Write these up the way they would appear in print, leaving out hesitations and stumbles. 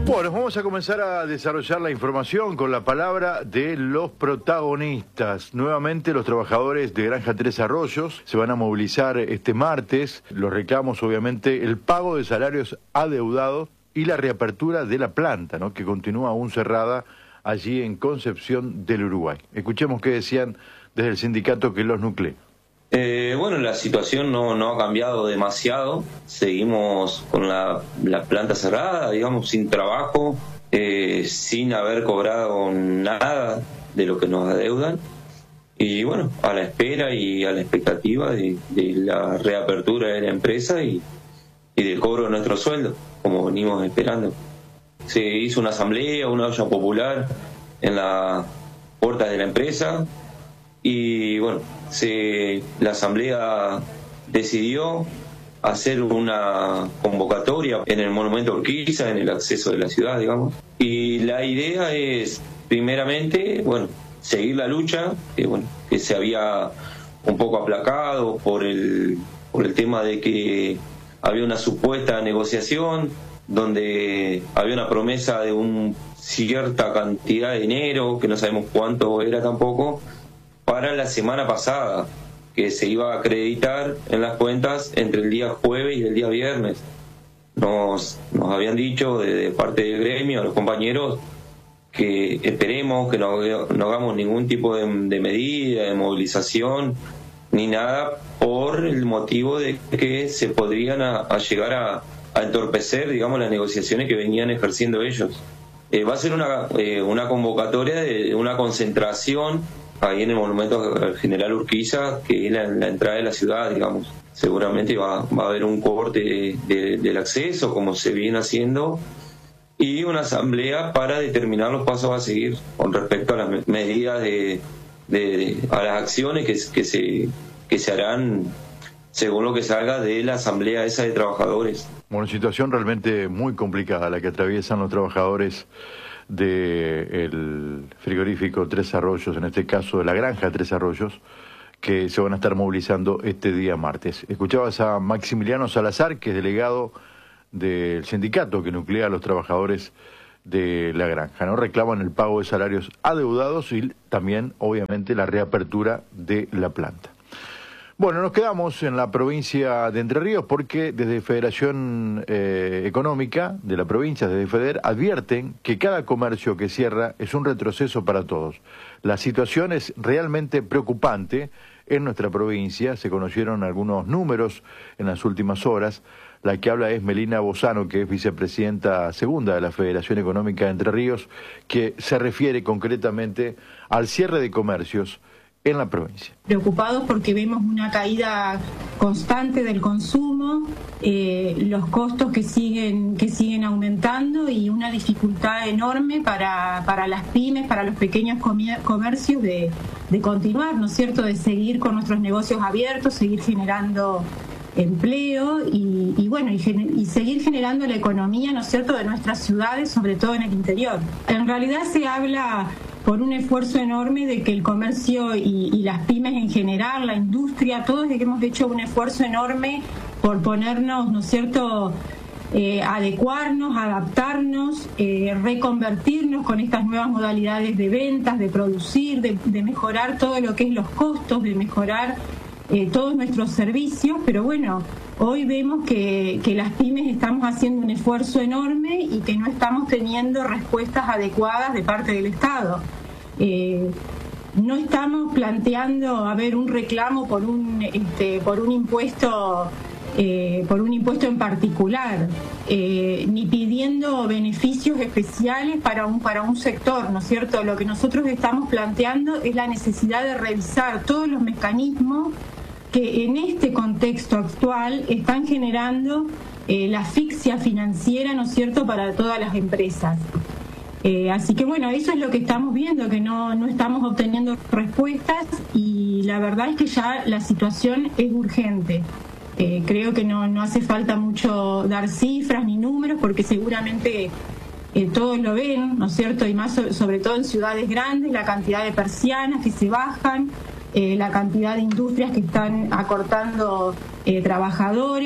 Bueno, vamos a comenzar a desarrollar la información con la palabra de los protagonistas. Nuevamente los trabajadores de Granja Tres Arroyos se van a movilizar este martes. Los reclamos, obviamente, el pago de salarios adeudados y la reapertura de la planta, ¿no?, que continúa aún cerrada allí en Concepción del Uruguay. Escuchemos qué decían desde el sindicato que los nuclea. Bueno, la situación no ha cambiado demasiado. Seguimos con la planta cerrada, digamos, sin trabajo, sin haber cobrado nada de lo que nos adeudan. Y bueno, a la espera y a la expectativa de la reapertura de la empresa y del cobro de nuestro sueldo, como venimos esperando. Se hizo una asamblea, una olla popular en las puertas de la empresa. Y bueno, la asamblea decidió hacer una convocatoria en el monumento Urquiza, en el acceso de la ciudad, digamos. Y la idea es, primeramente, bueno, seguir la lucha, que se había un poco aplacado por el tema de que había una supuesta negociación donde había una promesa de una cierta cantidad de dinero, que no sabemos cuánto era tampoco, para la semana pasada, que se iba a acreditar en las cuentas entre el día jueves y el día viernes. Nos habían dicho de parte del gremio, a los compañeros, que esperemos que no hagamos ningún tipo de medida, de movilización, ni nada, por el motivo de que se podrían llegar a entorpecer, digamos, las negociaciones que venían ejerciendo ellos. Va a ser una convocatoria de una concentración ahí en el monumento General Urquiza, que es la entrada de la ciudad, digamos. Seguramente va a haber un corte del acceso, como se viene haciendo, y una asamblea para determinar los pasos a seguir con respecto a las medidas a las acciones que se harán según lo que salga de la asamblea esa de trabajadores. Bueno, situación realmente muy complicada la que atraviesan los trabajadores del frigorífico Tres Arroyos, en este caso de la granja Tres Arroyos, que se van a estar movilizando este día martes. Escuchabas a Maximiliano Salazar, que es delegado del sindicato que nuclea a los trabajadores de la granja, ¿no? Reclaman el pago de salarios adeudados y también, obviamente, la reapertura de la planta. Bueno, nos quedamos en la provincia de Entre Ríos porque desde Federación Económica de la provincia, desde FEDER, advierten que cada comercio que cierra es un retroceso para todos. La situación es realmente preocupante en nuestra provincia. Se conocieron algunos números en las últimas horas. La que habla es Melina Bozano, que es vicepresidenta segunda de la Federación Económica de Entre Ríos, que se refiere concretamente al cierre de comercios en la provincia. Preocupados porque vemos una caída constante del consumo, los costos que siguen aumentando y una dificultad enorme para las pymes, para los pequeños comercios de continuar, ¿no es cierto?, de seguir con nuestros negocios abiertos, seguir generando empleo y seguir generando la economía, ¿no es cierto?, de nuestras ciudades, sobre todo en el interior. En realidad se habla por un esfuerzo enorme de que el comercio y las pymes en general, la industria, todos hemos hecho un esfuerzo enorme por ponernos, ¿no es cierto?, adecuarnos, adaptarnos, reconvertirnos con estas nuevas modalidades de ventas, de producir, de mejorar todo lo que es los costos, de mejorar todos nuestros servicios, pero bueno, hoy vemos que las pymes estamos haciendo un esfuerzo enorme y que no estamos teniendo respuestas adecuadas de parte del Estado. No estamos planteando un reclamo por un impuesto en particular, ni pidiendo beneficios especiales para un sector, ¿no es cierto? Lo que nosotros estamos planteando es la necesidad de revisar todos los mecanismos que en este contexto actual están generando la asfixia financiera, ¿no es cierto?, para todas las empresas. Así que bueno, eso es lo que estamos viendo, que no estamos obteniendo respuestas y la verdad es que ya la situación es urgente. Creo que no hace falta mucho dar cifras ni números porque seguramente todos lo ven, ¿no es cierto? Y más sobre todo en ciudades grandes, la cantidad de persianas que se bajan, la cantidad de industrias que están acortando trabajadores.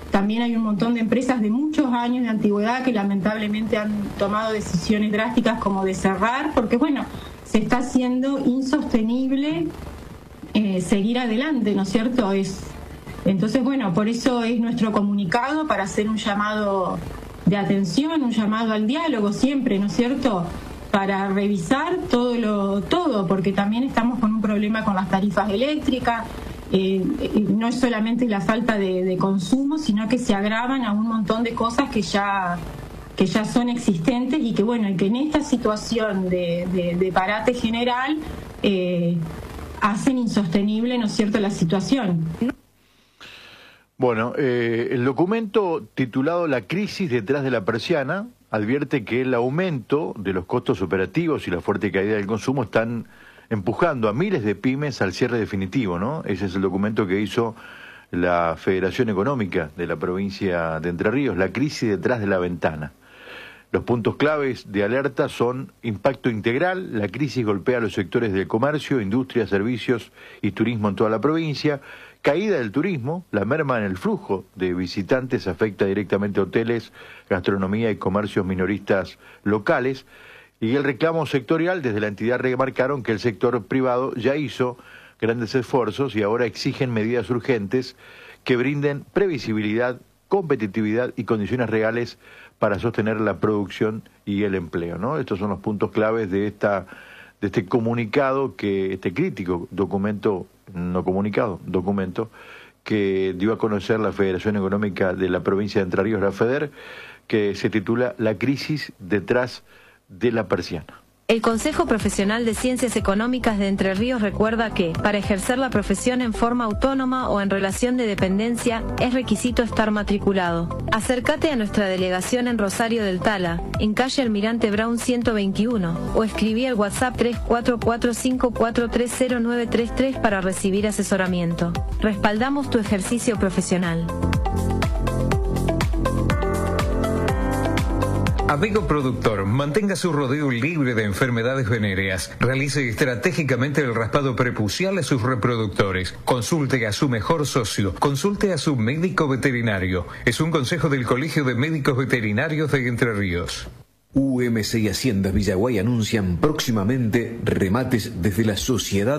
También hay un montón de empresas de muchos años de antigüedad que lamentablemente han tomado decisiones drásticas como de cerrar, porque bueno, se está haciendo insostenible seguir adelante, ¿no es cierto? Entonces, bueno, por eso es nuestro comunicado, para hacer un llamado de atención, un llamado al diálogo siempre, ¿no es cierto?, para revisar todo, porque también estamos con un problema con las tarifas eléctricas. No es solamente la falta de consumo, sino que se agravan a un montón de cosas que ya son existentes y que, bueno, y que en esta situación de parate general hacen insostenible, ¿no es cierto?, la situación. Bueno, el documento titulado La crisis detrás de la persiana advierte que el aumento de los costos operativos y la fuerte caída del consumo están empujando a miles de pymes al cierre definitivo, ¿no? Ese es el documento que hizo la Federación Económica de la provincia de Entre Ríos, La crisis detrás de la ventana. Los puntos claves de alerta son impacto integral, la crisis golpea a los sectores del comercio, industria, servicios y turismo en toda la provincia, caída del turismo, la merma en el flujo de visitantes afecta directamente a hoteles, gastronomía y comercios minoristas locales, y el reclamo sectorial, desde la entidad remarcaron que el sector privado ya hizo grandes esfuerzos y ahora exigen medidas urgentes que brinden previsibilidad, competitividad y condiciones reales para sostener la producción y el empleo, ¿no? Estos son los puntos claves de este comunicado, este crítico documento que dio a conocer la Federación Económica de la provincia de Entre Ríos, la FEDER, que se titula La crisis detrás de la persiana. El Consejo Profesional de Ciencias Económicas de Entre Ríos recuerda que, para ejercer la profesión en forma autónoma o en relación de dependencia, es requisito estar matriculado. Acércate a nuestra delegación en Rosario del Tala, en calle Almirante Brown 121, o escribí al WhatsApp 3445430933 para recibir asesoramiento. Respaldamos tu ejercicio profesional. Amigo productor, mantenga su rodeo libre de enfermedades venéreas. Realice estratégicamente el raspado prepucial a sus reproductores. Consulte a su mejor socio. Consulte a su médico veterinario. Es un consejo del Colegio de Médicos Veterinarios de Entre Ríos. UMC y Haciendas Villaguay anuncian próximamente remates desde la Sociedad